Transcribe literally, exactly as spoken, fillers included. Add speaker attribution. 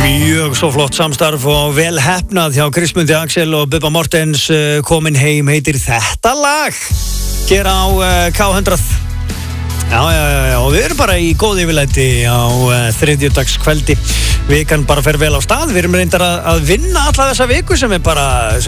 Speaker 1: Mjög svo flott samstarf og vel heppnað hjá Kristmundi Axel og Bubba Mortens uh, komin heim heitir þetta lag hér á uh, K hundrað. Já, já, já, já, og við erum bara í góð yfirlæti á uh, þriðjudagskveldi. Vikan bara fer vel á stað. Við erum reyndar að, að vinna alla þessa viku sem er bara